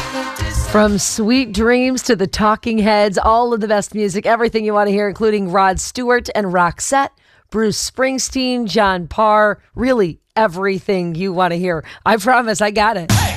From Sweet Dreams to the Talking Heads, all of the best music, everything you want to hear, including Rod Stewart and Roxette, Bruce Springsteen, John Parr, really everything you want to hear. I promise I got it.